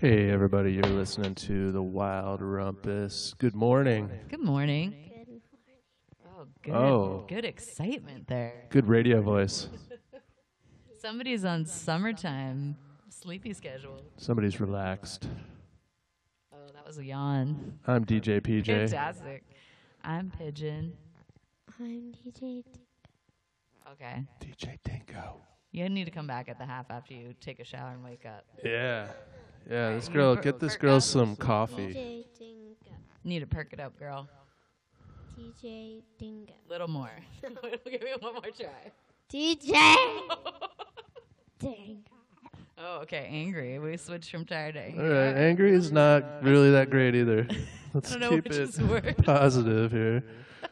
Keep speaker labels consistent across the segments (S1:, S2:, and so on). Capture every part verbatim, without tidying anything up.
S1: Hey, everybody, you're listening to the Wild Rumpus. Good morning.
S2: Good morning. Oh, good.
S1: Oh.
S2: Good excitement there.
S1: Good radio voice.
S2: Somebody's on summertime sleepy schedule.
S1: Somebody's relaxed.
S2: Oh, that was a yawn.
S1: I'm D J P J.
S2: Fantastic. I'm Pigeon.
S3: I'm D J.
S2: Okay.
S1: D J Dingo.
S2: You need to come back at the half after you take a shower and wake up.
S1: Yeah. Yeah, this
S2: You
S1: girl,
S2: per-
S1: get this
S2: perk
S1: girl
S2: up?
S1: some coffee.
S3: D J Dingo.
S2: Need to perk it up, girl.
S3: D J Dingo.
S2: Little more. Give me one more try.
S3: D J Dingo.
S2: Oh, okay. Angry. We switched from tired to
S1: All
S2: angry.
S1: right, angry is not really that great either. Let's
S2: don't know
S1: keep
S2: which
S1: it
S2: is worse.
S1: positive here.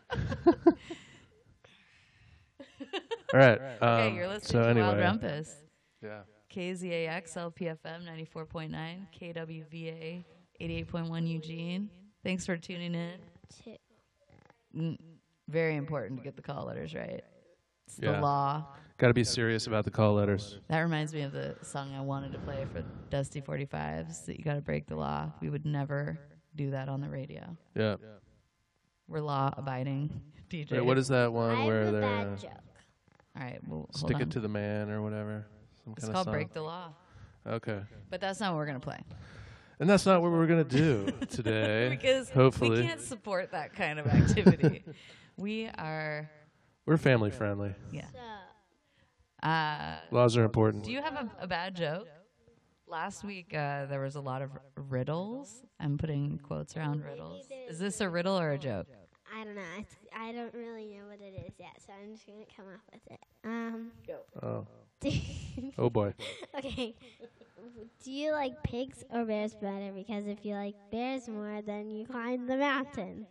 S1: All right. Um,
S2: Okay, you're listening
S1: so
S2: to
S1: anyway.
S2: Wild Rumpus.
S1: Yeah.
S2: K Z A X L P F M ninety-four point nine, K W V A eighty-eight point one Eugene. Thanks for tuning in.
S3: Two.
S2: Mm, very important to get the call letters right. It's
S1: Yeah.
S2: the law.
S1: Got to be serious about the call letters.
S2: That reminds me of the song I wanted to play for Dusty forty-fives, that you got to break the law. We would never do that on the radio.
S1: Yeah.
S2: We're law-abiding D Js.
S1: Wait, what is that one
S3: I
S1: where
S3: have a
S1: they're
S3: bad
S1: uh,
S3: joke.
S2: All right, well, hold
S1: stick
S2: on.
S1: it to the man or whatever? Some
S2: It's
S1: kind
S2: called
S1: of song.
S2: Break the Law.
S1: Okay.
S2: But that's not what we're going to play.
S1: And that's not what we're going to do today.
S2: Because
S1: hopefully.
S2: we can't support that kind of activity. We are,
S1: We're family friendly.
S2: yeah.
S3: So,
S2: Uh,
S1: Laws are important.
S2: do you have a, a bad joke? Last week, uh, there was a lot of riddles. I'm putting quotes around riddles. Is this a riddle or a joke?
S3: I don't know. It's, I don't really know what it is yet, so I'm just gonna come up with it. Um.
S1: Oh. Oh, boy.
S3: Okay. Do you like pigs or bears better? Because if you like bears more, then you climb the mountain.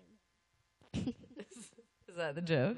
S2: Is that the joke?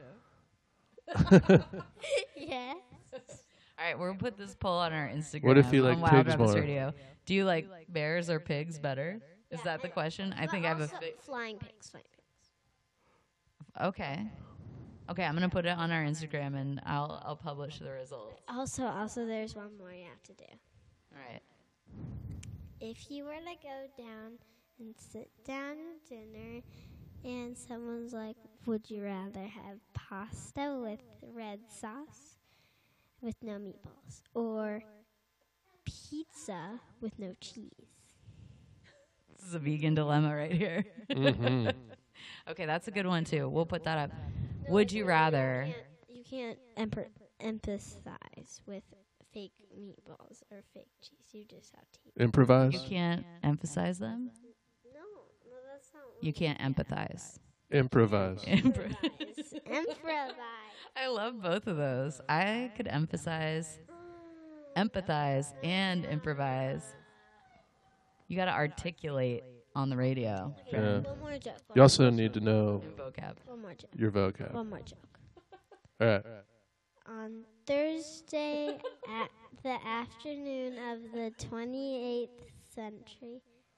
S3: Yeah.
S2: All right, we'll put this poll on our Instagram.
S1: What if you
S2: on
S1: like
S2: Wild
S1: pigs
S2: Rumpus
S1: more?
S2: Radio. Do you like bears or pigs better? Is
S3: Yeah,
S2: that the
S3: and-
S2: question? I
S3: But
S2: think I have a.
S3: also
S2: Fi-
S3: flying pigs. Flying pigs.
S2: okay. Okay, I'm gonna put it on our Instagram and I'll I'll publish the results.
S3: Also, also, there's one more you have to do.
S2: All right.
S3: If you were to go down and sit down at dinner and someone's like, would you rather have pasta with red sauce with no meatballs or pizza with no cheese?
S2: This is a vegan dilemma right here.
S1: hmm
S2: Okay, that's a good one too. We'll put that up.
S3: No,
S2: Would you rather?
S3: You can't, you can't emper- empathize with fake meatballs or fake cheese. You just have to eat.
S1: Improvise?
S2: You can't emphasize them.
S3: No, no, that's not what
S2: You can't empathize.
S1: Improvise.
S2: Impro-
S3: Improvise. Improvise.
S2: I love both of those. I could emphasize, empathize, and improvise. You got to articulate on the radio.
S3: Okay,
S1: Yeah.
S3: one more joke. One,
S1: You also need to know
S2: In vocab.
S3: one more joke.
S1: your vocab.
S3: One more joke.
S1: All right.
S3: On Thursday at the afternoon of the twenty-eighth century,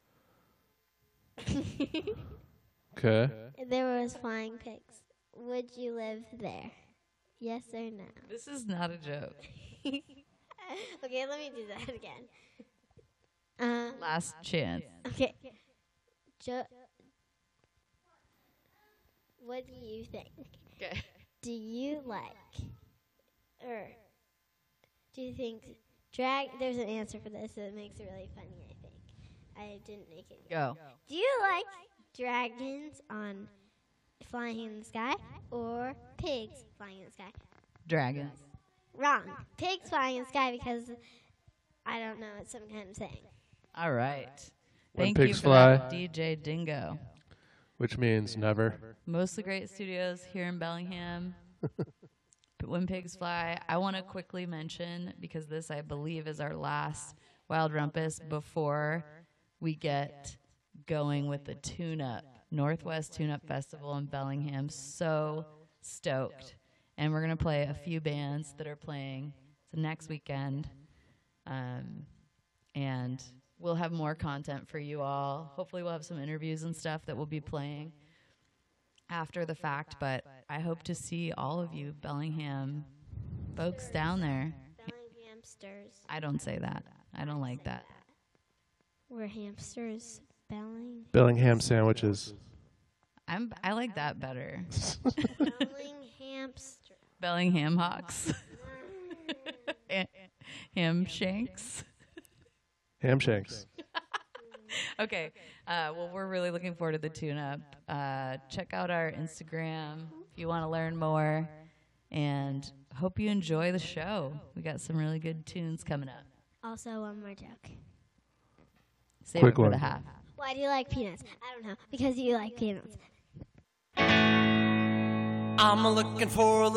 S1: Okay.
S3: there was flying pigs. Would you live there? Yes or no?
S2: This is not a joke.
S3: Okay, let me do that again. Uh,
S2: Last chance.
S3: okay. Jo- what do you think?
S2: Okay.
S3: Do you like, or do you think drag? There's an answer for this that makes it really funny. I think I didn't make it.
S2: Go.
S3: Do you like dragons on flying in the sky or pigs flying in the sky?
S2: Dragons.
S3: Wrong. Pigs flying in the sky because I don't know. It's some kind of saying.
S2: All right.
S1: When
S2: Thank
S1: pigs
S2: you for
S1: fly.
S2: that, D J Dingo.
S1: Which means never.
S2: Mostly Great Studios here in Bellingham. But When Pigs Fly, I want to quickly mention, because this, I believe, is our last Wild Rumpus before we get going with the Tune-Up, Northwest Tune-Up Festival in Bellingham. So stoked. And we're going to play a few bands that are playing. It's next weekend. Um, and we'll have more content for you all. Hopefully we'll have some interviews and stuff that we'll be playing after the fact, but I hope to see all of you Bellingham folks down there.
S3: Bellinghamsters.
S2: I don't say that. I don't like that.
S3: We're hamsters. Belling.
S1: Bellingham sandwiches.
S2: I'm I like that better.
S3: Belling hamster.
S2: Bellingham Hawks. Ha- Ham shanks.
S1: Ham shanks.
S2: Okay. Uh, well, we're really looking forward to the tune-up. Uh, check out our Instagram if you want to learn more. And hope you enjoy the show. We got some really good tunes coming up.
S3: Also, one more joke.
S2: Save
S1: Quick
S2: it for
S1: one.
S2: the half.
S3: Why do you like peanuts? I don't know. Because you like peanuts.
S4: I'm looking for a